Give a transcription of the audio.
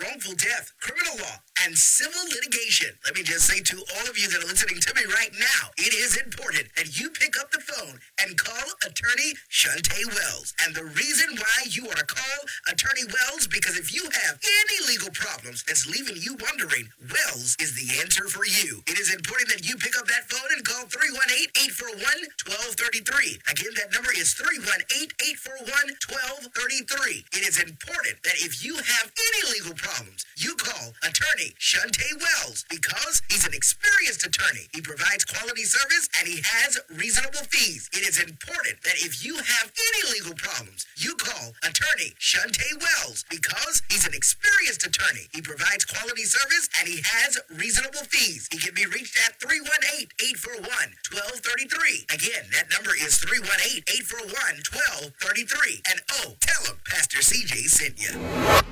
wrongful death, criminal law, and civil litigation. Let me just say to all of you that are listening to me right now, it is important that you pick up the phone and call attorney Shante Wells. And the reason why you ought to call attorney Wells, because if you have any legal problems that's leaving you wondering, Wells is the answer for you. It is important that you pick up that phone and call 318-841-1233. Again, that number is 318-841-1233. It is important that if you have any legal problems, you call attorney Shante Wells, because he's an experienced attorney. He provides quality service and he has reasonable fees. It is important that if you have any legal problems, you call attorney Shante Wells, because he's an experienced attorney. He provides quality service and he has reasonable fees. He can be reached at 318-841-1233. Again, that number is 318-841-1233. And oh, tell him Pastor CJ sent you.